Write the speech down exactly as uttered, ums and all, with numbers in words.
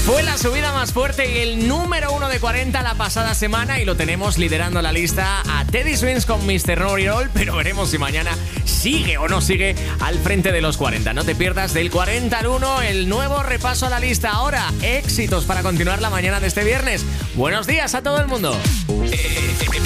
Fue la subida más fuerte y el número uno de cuarenta la pasada semana y lo tenemos liderando la lista a Teddy Swims con mister Know-It-All, pero veremos si mañana sigue o no sigue al frente de los cuarenta. No te pierdas del cuarenta al uno el nuevo repaso a la lista. Ahora, éxitos para continuar la mañana de este viernes. Buenos días a todo el mundo.